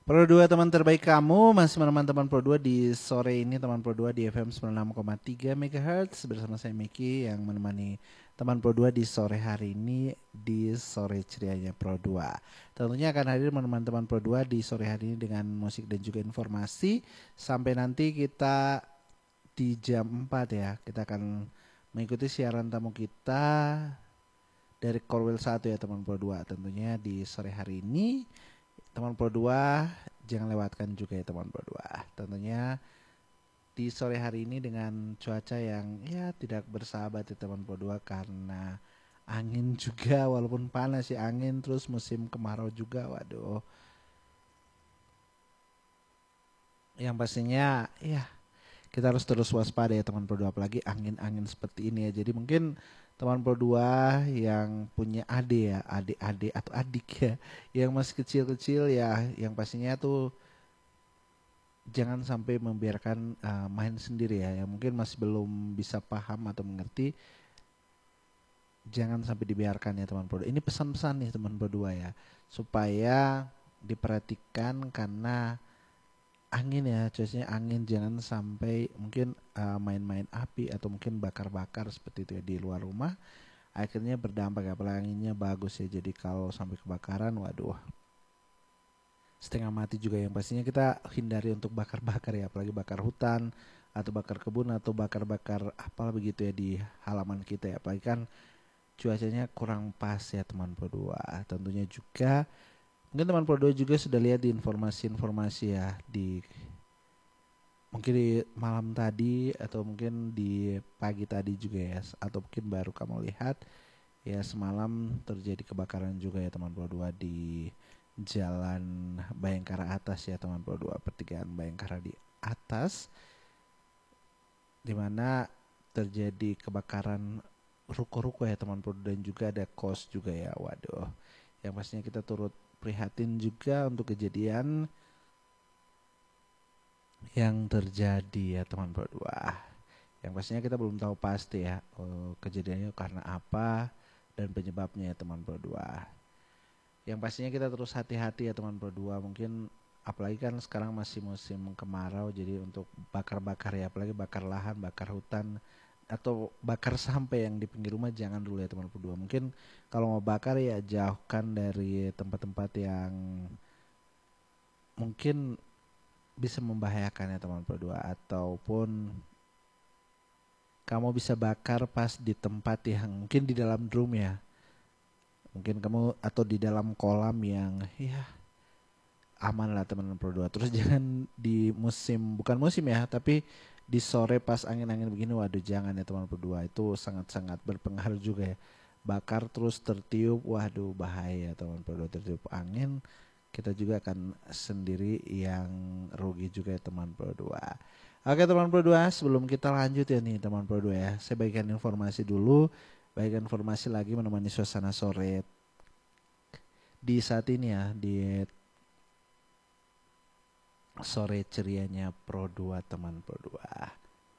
Pro 2 teman terbaik kamu masih menemani teman Pro 2 di sore ini, teman Pro 2 di FM 96,3 MHz bersama saya Miki yang menemani teman Pro 2 di sore hari ini di sore cerianya Pro 2. Tentunya akan hadir menemani teman Pro 2 di sore hari ini dengan musik dan juga informasi sampai nanti kita di jam 4 ya. Kita akan mengikuti siaran tamu kita dari Korwil 1 ya teman Pro 2. Tentunya di sore hari ini teman Pro 2 jangan lewatkan juga ya teman Pro 2. Tentunya di sore hari ini dengan cuaca yang ya tidak bersahabat ya teman Pro 2 karena angin juga, walaupun panas ya angin, terus musim kemarau juga. Waduh. Yang pastinya ya kita harus terus waspada ya teman Pro 2, apalagi angin-angin seperti ini ya. Jadi mungkin teman Pro 2 yang punya adik ya, adik-adik atau adik ya, yang masih kecil-kecil ya, yang pastinya tuh jangan sampai membiarkan main sendiri ya, yang mungkin masih belum bisa paham atau mengerti, jangan sampai dibiarkan ya teman Pro 2. Ini pesan-pesan nih teman Pro 2 ya, supaya diperhatikan karena angin ya, cuacanya angin, jangan sampai mungkin main-main api atau mungkin bakar-bakar seperti itu ya di luar rumah, akhirnya berdampak ya, apalagi anginnya bagus ya, jadi kalau sampai kebakaran waduh setengah mati juga. Yang pastinya kita hindari untuk bakar-bakar ya, apalagi bakar hutan atau bakar kebun atau bakar-bakar apa begitu ya di halaman kita ya, apalagi kan cuacanya kurang pas ya teman Pro 2. Tentunya juga mungkin teman Pro 2 juga sudah lihat di informasi-informasi ya, di mungkin di malam tadi atau mungkin di pagi tadi juga ya, atau mungkin baru kamu lihat ya, semalam terjadi kebakaran juga ya teman Pro 2 di Jalan Bayangkara Atas ya teman Pro 2, pertigaan Bayangkara di atas, di mana terjadi kebakaran ruko-ruko ya teman Pro 2, dan juga ada kos juga ya. Waduh, yang pastinya kita turut prihatin juga untuk kejadian yang terjadi ya teman Pro 2. Yang pastinya kita belum tahu pasti ya kejadiannya karena apa dan penyebabnya ya teman Pro 2. Yang pastinya kita terus hati-hati ya teman Pro 2. Mungkin apalagi kan sekarang masih musim kemarau, jadi untuk bakar-bakar ya, apalagi bakar lahan, bakar hutan atau bakar sampah yang di pinggir rumah jangan dulu ya teman Pro 2. Mungkin kalau mau bakar ya jauhkan dari tempat-tempat yang mungkin bisa membahayakan ya teman Pro 2, ataupun kamu bisa bakar pas di tempat yang mungkin di dalam drum ya, mungkin kamu atau di dalam kolam yang ya aman lah teman Pro 2. Terus jangan di musim, bukan musim ya, tapi di sore pas angin-angin begini, waduh jangan ya teman Pro 2, itu sangat-sangat berpengaruh juga ya. Bakar terus tertiup, waduh bahaya teman Pro 2, tertiup angin kita juga akan sendiri yang rugi juga ya teman Pro 2. Oke teman Pro 2, sebelum kita lanjut ya nih teman Pro 2 ya, saya bagikan informasi dulu, bagikan informasi lagi menemani suasana sore di saat ini ya, di sore cerianya Pro 2 teman Pro 2.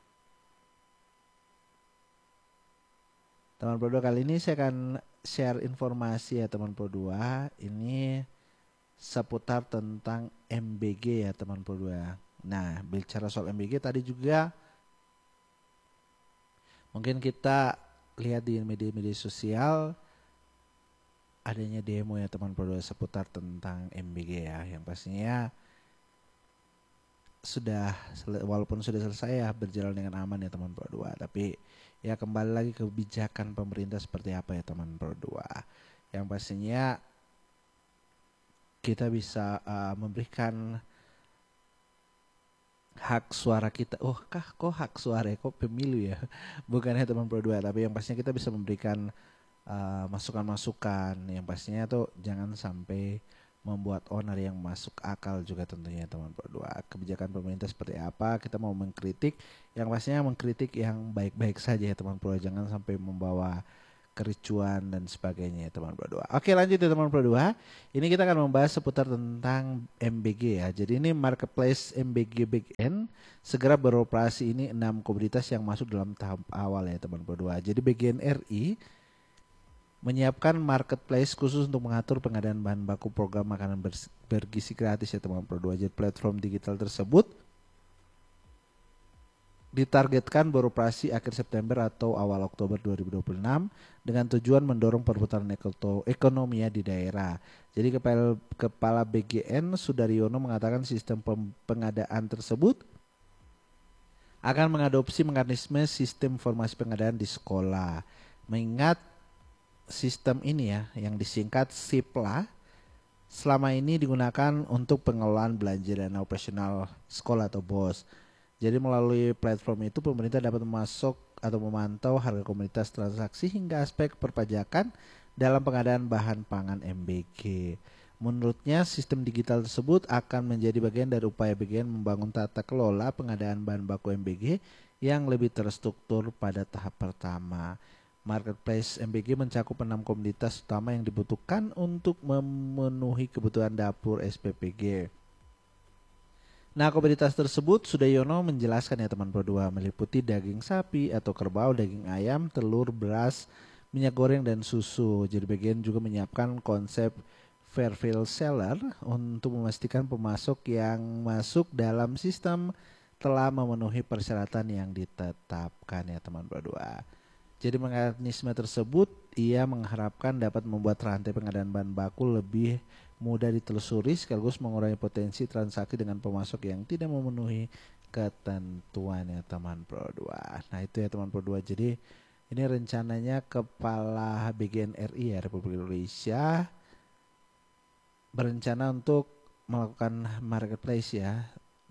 Teman Pro 2, kali ini saya akan share informasi ya teman Pro 2. Ini seputar tentang MBG ya teman Pro 2. Nah, bicara soal MBG tadi juga mungkin kita lihat di media-media sosial adanya demo ya teman Pro 2 seputar tentang MBG ya, yang pastinya sudah, walaupun sudah selesai ya, berjalan dengan aman ya teman Pro 2, tapi ya kembali lagi ke kebijakan pemerintah seperti apa ya teman Pro 2. Yang pastinya kita bisa memberikan hak suara kita. Oh kok hak suara ya, kok pemilu ya, bukan ya teman Pro 2, tapi yang pastinya kita bisa memberikan masukan-masukan yang pastinya tuh jangan sampai membuat owner yang masuk akal juga tentunya teman Pro 2. Kebijakan pemerintah seperti apa, kita mau mengkritik, yang pastinya mengkritik yang baik-baik saja ya teman Pro 2, jangan sampai membawa kericuan dan sebagainya ya teman Pro 2. Oke lanjut ya teman Pro 2. Ini kita akan membahas seputar tentang MBG ya. Jadi ini marketplace MBG Backend segera beroperasi, ini 6 komoditas yang masuk dalam tahap awal ya teman Pro 2. Jadi BGN RI menyiapkan marketplace khusus untuk mengatur pengadaan bahan baku program makanan bergizi gratis ya teman Pro 2. Jadi platform digital tersebut ditargetkan beroperasi akhir September atau awal Oktober 2026 dengan tujuan mendorong perputaran ekonomi di daerah. Jadi Kepala BGN Sudaryono mengatakan sistem pengadaan tersebut akan mengadopsi mekanisme sistem informasi pengadaan di sekolah. Mengingat sistem ini ya yang disingkat SIPLA selama ini digunakan untuk pengelolaan belanja dana operasional sekolah atau BOS. Jadi melalui platform itu pemerintah dapat memasok atau memantau harga komoditas transaksi hingga aspek perpajakan dalam pengadaan bahan pangan MBG. Menurutnya sistem digital tersebut akan menjadi bagian dari upaya BGN membangun tata kelola pengadaan bahan baku MBG yang lebih terstruktur pada tahap pertama. Marketplace MBG mencakup 6 komoditas utama yang dibutuhkan untuk memenuhi kebutuhan dapur SPPG. Nah, komoditas tersebut Sudaryono menjelaskan ya teman Pro 2, meliputi daging sapi atau kerbau, daging ayam, telur, beras, minyak goreng, dan susu. Jadi bagian juga menyiapkan konsep fair value seller untuk memastikan pemasok yang masuk dalam sistem telah memenuhi persyaratan yang ditetapkan ya teman Pro 2. Jadi mekanisme tersebut ia mengharapkan dapat membuat rantai pengadaan bahan baku lebih mudah ditelusuri sekaligus mengurangi potensi transaksi dengan pemasok yang tidak memenuhi ketentuan ya teman Pro 2. Nah itu ya teman Pro 2. Jadi ini rencananya Kepala BGN RI ya Republik Indonesia berencana untuk melakukan marketplace ya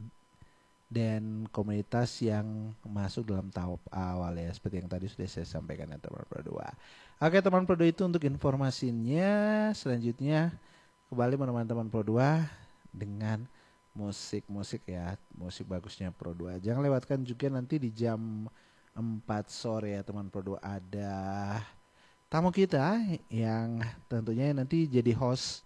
dan komunitas yang masuk dalam tahap awal ya seperti yang tadi sudah saya sampaikan ya teman Pro 2. Oke teman Pro 2 itu untuk informasinya. Selanjutnya kembali menemani teman Pro 2 dengan musik ya, musik bagusnya Pro 2. Jangan lewatkan juga nanti di jam 4 sore ya teman Pro 2 ada tamu kita yang tentunya nanti jadi host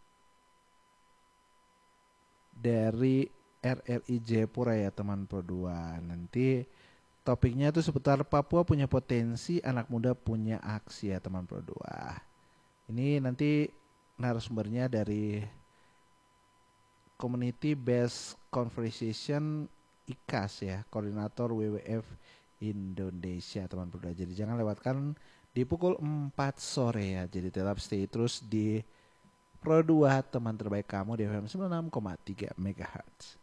dari RRI Jayapura ya teman Pro 2. Nanti topiknya itu seputar Papua punya potensi, anak muda punya aksi ya teman Pro 2. Ini nanti narasumbernya dari Community Based Conversation IKAS ya, koordinator WWF Indonesia teman Pro 2. Jadi jangan lewatkan di pukul 4 sore ya. Jadi tetap stay terus di Pro 2 teman terbaik kamu di FM 96,3 MHz.